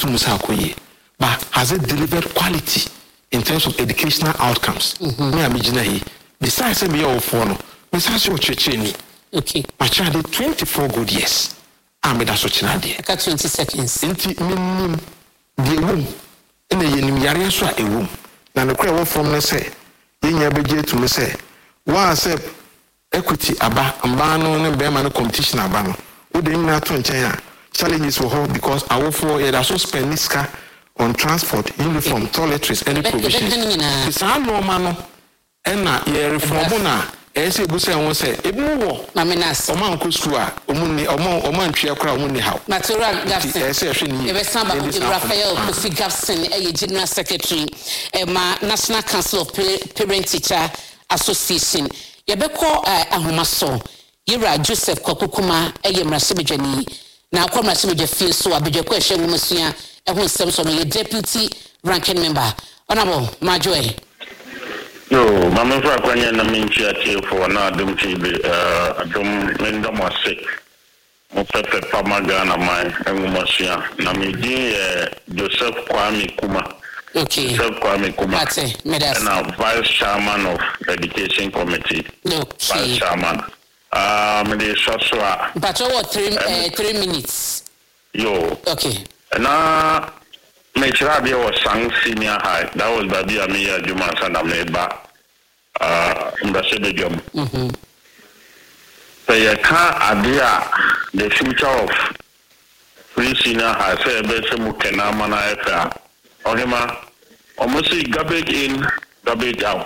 to Musakoye, but has it delivered quality in terms of educational outcomes? Me amijina hi. Besides me all for no, besides your checheni. Okay. My child did 24 good years. I made a such an idea. I got 20 seconds. Inti minim the womb. In the yenim yari so a womb. Na the cry from me say, yenya beje to me say, one say equity aba ambano ne bema no competition aba no. Wo de nyina to nchen challenges for her because our for it also spend niska on transport, uniform, toiletries, any provisions. It's a normal no. Ena ye reform na ese busa won say ebu wo mamenas o man ko school a o man twa kra o ni haw natural Gabson ese hwe ni e be samba Raphael Kofi Gabson general secretary ma National Council of Parent Teacher Association ye be ko ahomaso yira Joseph Kokokuma mrasebedwani na akwa mrasebedwa fie so abedwa ko ehwe ngomsua ho nsem so no ye deputy ranking member honorable Majoy. Yo, Mama Frakwanya na minchi ati for na adum TV adum mendo mwase. Mo pepe pamaga na mai engumasia na midi Joseph Kwame Kuma. Okay. Joseph Kwame Kuma. Ate, medas. Na vice chairman of education committee. Okay. Vice chairman. Me de soswa. But what 3 minutes. Yo. Okay. Na me chirabi was sang senior high. That was baby Amia Juma Sana Meba. Mbasebe Jom. So you can't idea the future of free senior high. Say bese mukena mana efa. Ohima, almost see garbage in, garbage out.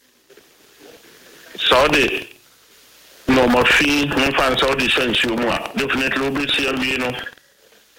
So the normal fee, me find so the sense you more. Definitely will be CLB, you know.